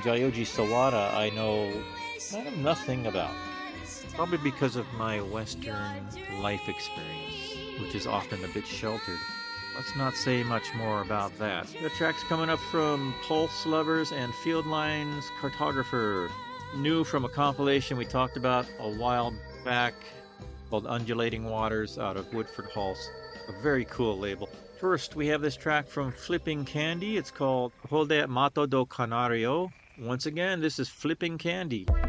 Gayoji Sawada I know kind of nothing about. Probably because of my Western life experience, which is often a bit sheltered. Let's not say much more about that. The track's coming up from Pulse Lovers and Field Lines Cartographer. New from a compilation we talked about a while back called Undulating Waters out of Woodford Halls. A very cool label. First, we have this track from Flipping Candy. It's called Hode Mato do Canario. Once again, this is Flipping Candy.